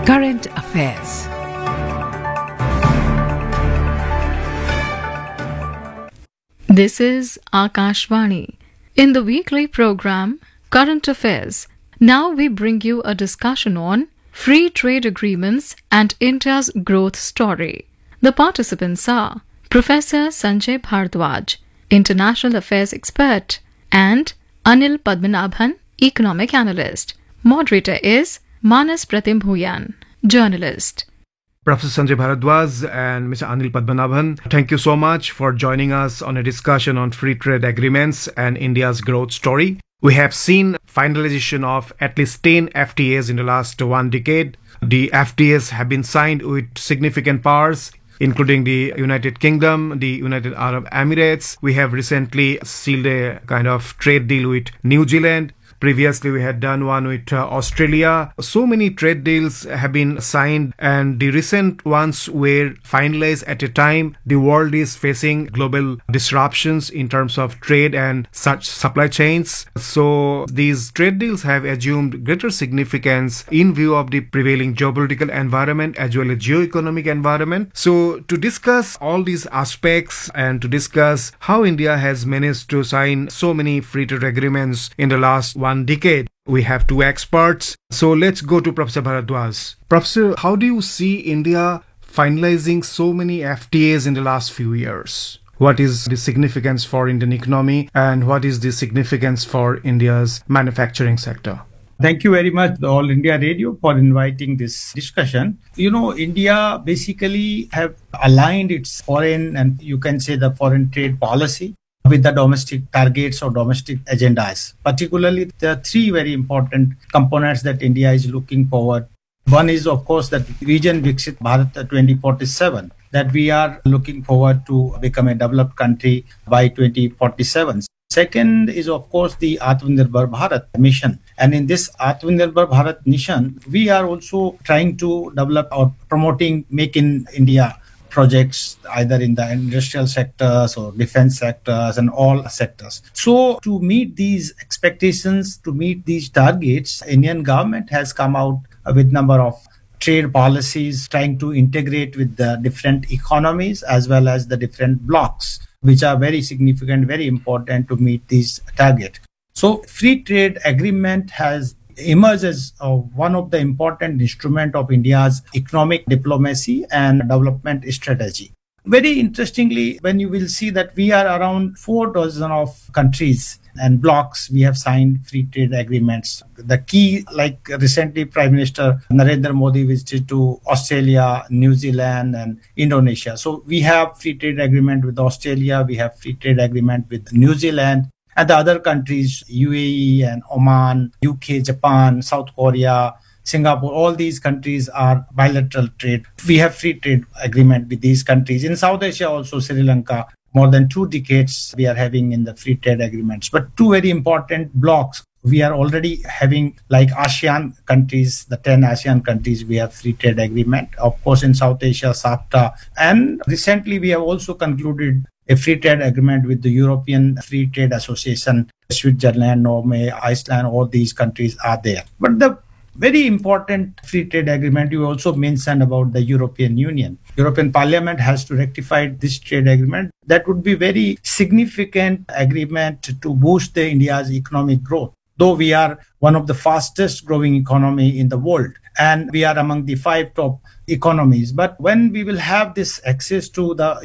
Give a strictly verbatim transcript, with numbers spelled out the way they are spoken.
Current Affairs. This is Akashvani. In the weekly program, Current Affairs, now we bring you a discussion on free trade agreements and India's growth story. The participants are Professor Sanjay Bhardwaj, International Affairs expert, and Anil Padmanabhan, Economic Analyst. Moderator is Manas Pratim Bhuyan, Journalist. Professor Sanjay Bhardwaj and Mister Anil Padmanabhan, thank you so much for joining us on a discussion on free trade agreements and India's growth story. We have seen finalization of at least ten F T As in the last one decade. The F T As have been signed with significant powers, including the United Kingdom, the United Arab Emirates. We have recently sealed a kind of trade deal with New Zealand. Previously, we had done one with uh, Australia. So many trade deals have been signed, and the recent ones were finalized at a time the world is facing global disruptions in terms of trade and such supply chains. So these trade deals have assumed greater significance in view of the prevailing geopolitical environment as well as geoeconomic environment. So to discuss all these aspects and to discuss how India has managed to sign so many free trade agreements in the last one One decade, we have two experts. So let's go to Professor Bhardwaj. Professor, how do you see India finalizing so many F T As in the last few years? What is the significance for Indian economy and what is the significance for India's manufacturing sector? Thank you very much, the All India Radio, for inviting this discussion. You know, India basically have aligned its foreign and you can say the foreign trade policy with the domestic targets or domestic agendas. Particularly, there are three very important components that India is looking forward. One is, of course, that Vision Viksit Bharat twenty forty-seven, that we are looking forward to become a developed country by twenty forty-seven. Second is, of course, the Atmanirbhar Bharat mission. And in this Atmanirbhar Bharat mission, we are also trying to develop or promoting Make in India projects either in the industrial sectors or defense sectors and all sectors. So to meet these expectations, to meet these targets, Indian government has come out with number of trade policies trying to integrate with the different economies as well as the different blocks, which are very significant, very important to meet these targets. So free trade agreement has emerged as uh, one of the important instruments of India's economic diplomacy and development strategy. Very interestingly, when you will see that we are around four dozen of countries and blocks, we have signed free trade agreements. The key, like recently Prime Minister Narendra Modi visited to Australia, New Zealand and Indonesia. So we have free trade agreement with Australia, we have free trade agreement with New Zealand. And the other countries, U A E and Oman, U K, Japan, South Korea, Singapore, all these countries are bilateral trade. We have free trade agreement with these countries. In South Asia also, Sri Lanka, more than two decades we are having in the free trade agreements. But two very important blocks, we are already having like ASEAN countries, the ten ASEAN countries, we have free trade agreement. Of course, in South Asia, SAFTA. And recently we have also concluded a free trade agreement with the European Free Trade Association, Switzerland, Norway, Iceland, all these countries are there. But the very important free trade agreement you also mentioned about the European Union. European Parliament has to rectify this trade agreement. That would be very significant agreement to boost the India's economic growth. Though we are one of the fastest growing economy in the world and we are among the five top economies. But when we will have this access to the